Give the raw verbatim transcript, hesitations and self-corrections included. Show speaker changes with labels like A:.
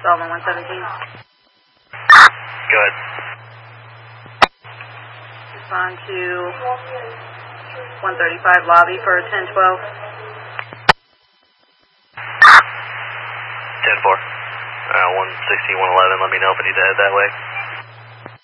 A: Solomon one seventeen.
B: Go ahead.
A: Respond to one thirty-five lobby for ten twelve.
B: ten four. Uh, one sixteen, one eleven, let me know if I need to head that way.